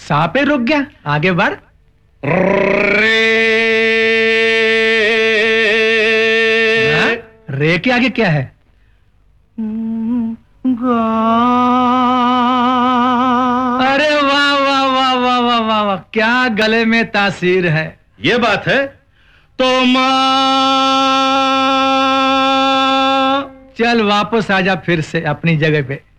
सा पे रुक गया, आगे बढ़। रे के आगे क्या है? अरे वाह वाह वाह वाह वाह वाह वाह, क्या गले में तासीर है। ये बात है तो चल वापस आजा फिर से अपनी जगह पे।